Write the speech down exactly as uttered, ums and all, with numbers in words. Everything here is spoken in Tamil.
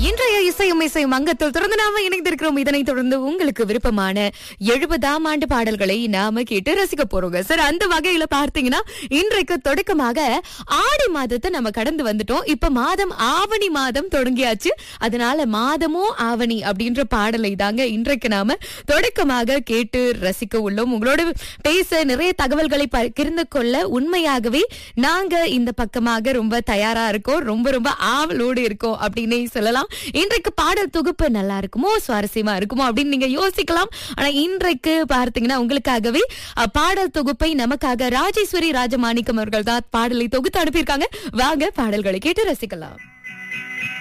இன்றைய இசையும் இசையும் அங்கத்தில் தொடர்ந்து நாம இணைந்திருக்கிறோம். இதனைத் தொடர்ந்து உங்களுக்கு விருப்பமான எழுபதாம் ஆண்டு பாடல்களை நாம கேட்டு ரசிக்க போறோங்க சார். அந்த வகையில பார்த்தீங்கன்னா இன்றைக்கு தொடக்கமாக ஆடி மாதத்தை நம்ம கடந்து வந்துட்டோம். இப்ப மாதம் ஆவணி மாதம் தொடங்கியாச்சு. அதனால மாதமும் ஆவணி அப்படின்ற பாடலை தாங்க இன்றைக்கு நாம தொடக்கமாக கேட்டு ரசிக்க உள்ளோம். உங்களோட பேச நிறைய தகவல்களை பகிர்ந்து கொள்ள உண்மையாகவே நாங்க இந்த பக்கமாக ரொம்ப தயாரா இருக்கோம். ரொம்ப ரொம்ப ஆவலோடு இருக்கோம் அப்படின்னே சொல்லலாம். இன்றைக்கு பாடல் தொகுப்பு நல்லா இருக்குமோ, சுவாரஸ்யமா இருக்குமோ அப்படின்னு நீங்க யோசிக்கலாம். ஆனா இன்றைக்கு பார்த்தீங்கன்னா உங்களுக்காகவே அஹ், பாடல் தொகுப்பை நமக்காக ராஜேஸ்வரி ராஜமாணிக்கம் அவர்கள் தான் பாடலை தொகுத்து அனுப்பியிருக்காங்க. வாங்க பாடல்களை கேட்டு ரசிக்கலாம்.